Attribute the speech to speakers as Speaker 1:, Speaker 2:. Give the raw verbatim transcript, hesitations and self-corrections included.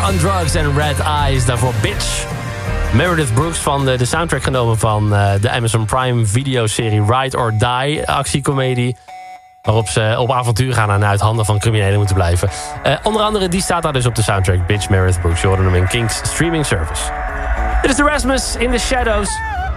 Speaker 1: on Drugs en Red Eyes. Daarvoor Bitch. Meredith Brooks van de, de soundtrack genomen van uh, de Amazon Prime videoserie Ride or Die. Actiecomedie. Waarop ze op avontuur gaan en uit handen van criminelen moeten blijven. Uh, onder andere die staat daar dus op de soundtrack. Bitch, Meredith Brooks. Je hoorde hem in King's streaming service. Dit is The Rasmus in the Shadows.